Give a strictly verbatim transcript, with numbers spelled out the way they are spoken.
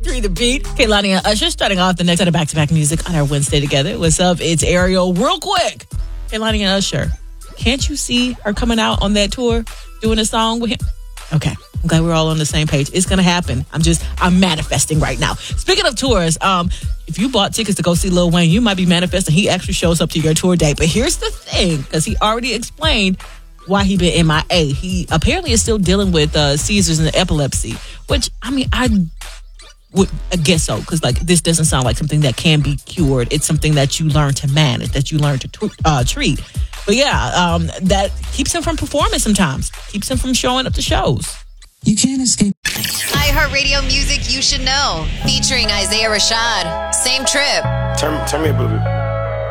Three the beat. Kehlani and Usher starting off the next set of back-to-back music on our Wednesday together. What's up? It's Ariel. Real quick. Kehlani and Usher. Can't you see her coming out on that tour, doing a song with him? Okay. I'm glad we're all on the same page. It's going to happen. I'm just, I'm manifesting right now. Speaking of tours, um, if you bought tickets to go see Lil Wayne, you might be manifesting he actually shows up to your tour date. But here's the thing, because he already explained why he been M I A. He apparently is still dealing with uh, seizures and epilepsy, which, I mean, I would I guess so, because like this doesn't sound like something that can be cured. It's something that you learn to manage, that you learn to t- uh, treat. But yeah, um, that keeps him from performing sometimes, keeps him from showing up to shows. You can't escape. iHeartRadio music you should know. Featuring Isaiah Rashad. Same trip. Turn, turn me up a little bit.